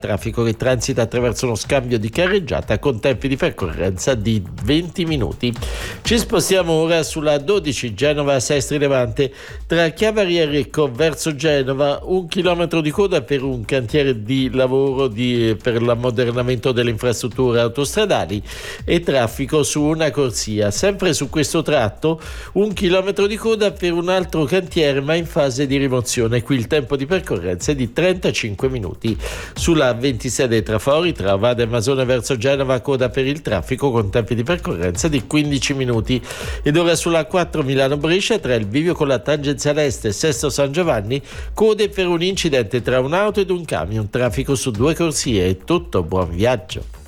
traffico che transita attraverso uno scambio di carreggiata con tempi di percorrenza di 20 minuti. Ci spostiamo ora sulla 12 Genova-Sestri Levante. Tra Chiavari e Recco verso Genova 1 chilometro di coda per un cantiere di lavoro per l'ammodernamento delle infrastrutture autostradali e traffico su una corsia. Sempre su questo tratto 1 chilometro di coda per un altro cantiere ma in fase di rimozione. Qui il tempo di percorrenza è di 35 minuti. Sulla 26 dei Trafori tra Vada e Masone verso Genova, coda per il traffico con tempi di percorrenza di 15 minuti. Ed ora sulla 4 Milano-Brescia tra il bivio con la tangenziale est e Sesto San Giovanni, code per un incidente tra un'auto ed un camion, traffico su 2 corsie. È tutto, buon viaggio.